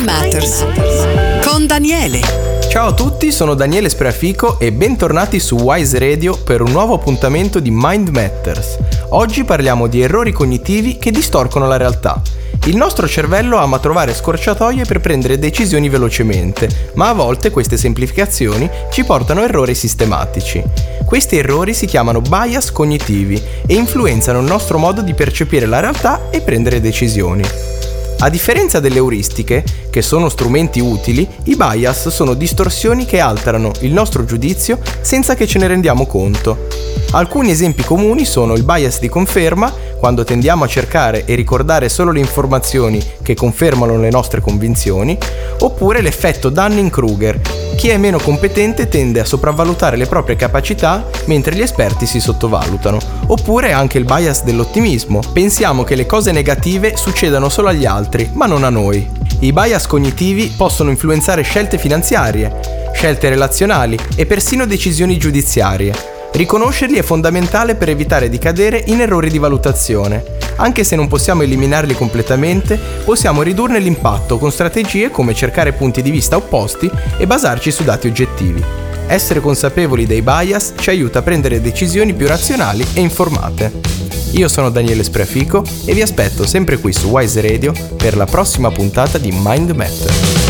Matters con Daniele. Ciao a tutti, sono Daniele Spreafico e bentornati su Wise Radio per un nuovo appuntamento di Mind Matters. Oggi parliamo di errori cognitivi che distorcono la realtà. Il nostro cervello ama trovare scorciatoie per prendere decisioni velocemente, ma a volte queste semplificazioni ci portano a errori sistematici. Questi errori si chiamano bias cognitivi e influenzano il nostro modo di percepire la realtà e prendere decisioni. A differenza delle euristiche, che sono strumenti utili, i bias sono distorsioni che alterano il nostro giudizio senza che ce ne rendiamo conto. Alcuni esempi comuni sono il bias di conferma, quando tendiamo a cercare e ricordare solo le informazioni che confermano le nostre convinzioni, oppure l'effetto Dunning-Kruger. Chi è meno competente tende a sopravvalutare le proprie capacità mentre gli esperti si sottovalutano. Oppure anche il bias dell'ottimismo. Pensiamo che le cose negative succedano solo agli altri, ma non a noi. I bias cognitivi possono influenzare scelte finanziarie, scelte relazionali e persino decisioni giudiziarie. Riconoscerli è fondamentale per evitare di cadere in errori di valutazione. Anche se non possiamo eliminarli completamente, possiamo ridurne l'impatto con strategie come cercare punti di vista opposti e basarci su dati oggettivi. Essere consapevoli dei bias ci aiuta a prendere decisioni più razionali e informate. Io sono Daniele Spreafico e vi aspetto sempre qui su Wise Radio per la prossima puntata di Mind Matter.